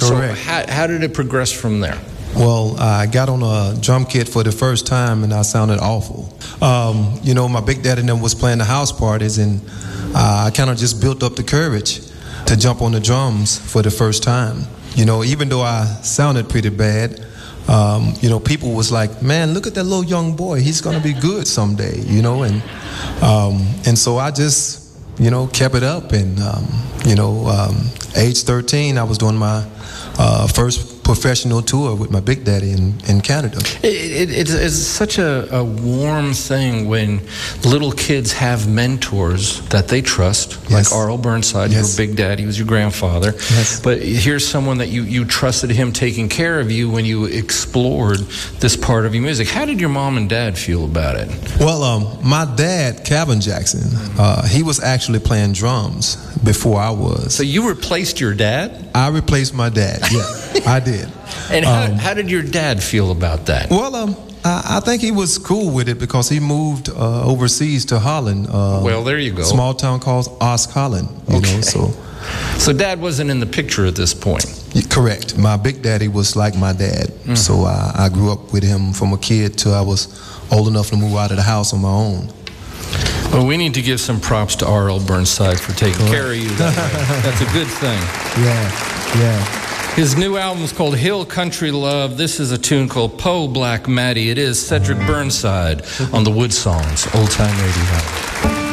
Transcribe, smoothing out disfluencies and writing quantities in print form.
Correct. So how did it progress from there? Well, I got on a drum kit for the first time, and I sounded awful. My Big Daddy and them was playing the house parties, and I kind of just built up the courage to jump on the drums for the first time. Even though I sounded pretty bad, people was like, man, look at that little young boy. He's going to be good someday, and so I just, kept it up. And, age 13, I was doing my first professional tour with my Big Daddy in Canada. It's such a warm thing when little kids have mentors that they trust, like Arl Burnside, your Big Daddy was your grandfather. Yes. But here's someone that you trusted him taking care of you when you explored this part of your music. How did your mom and dad feel about it? Well, my dad, Calvin Jackson, he was actually playing drums before I was. So you replaced your dad? I replaced my dad, yeah, I did. And how did your dad feel about that? Well, I think he was cool with it because he moved overseas to Holland. Well, there you go. Small town called Osk, Holland. So Dad wasn't in the picture at this point? Correct. My Big Daddy was like my dad. Mm-hmm. So I grew up with him from a kid till I was old enough to move out of the house on my own. Well, we need to give some props to R.L. Burnside for taking care of you that way. That's a good thing. Yeah. His new album is called Hill Country Love. This is a tune called Poe Black Maddie. It is Cedric Burnside on the Wood Songs, Old Time Radio.